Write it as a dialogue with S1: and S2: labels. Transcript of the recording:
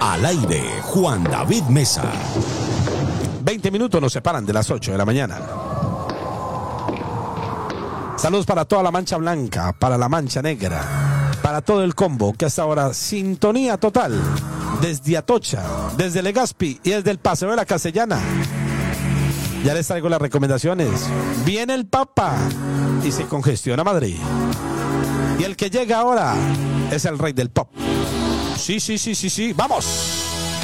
S1: Al aire, Juan David Mesa.
S2: 20 minutos nos separan de las 8 de la mañana. Saludos para toda la mancha blanca, para la mancha negra, para todo el combo que hasta ahora sintonía total desde Atocha, desde Legazpi y desde el Paseo de la Castellana. Ya les traigo las recomendaciones. Viene el Papa y se congestiona Madrid. Y el que llega ahora es el rey del pop. Sí, ¡vamos!